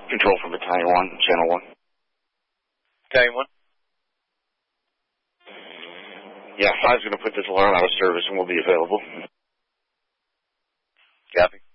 Control from Battalion 1, Channel 1. Battalion 1? Yeah, 5's going to put this alarm out of service and will be available. Copy.